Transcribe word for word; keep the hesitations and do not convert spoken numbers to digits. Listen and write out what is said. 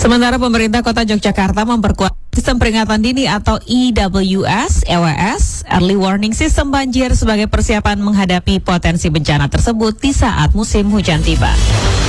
Sementara pemerintah Kota Yogyakarta memperkuat sistem peringatan dini atau E W S, E W S, Early Warning System banjir sebagai persiapan menghadapi potensi bencana tersebut di saat musim hujan tiba.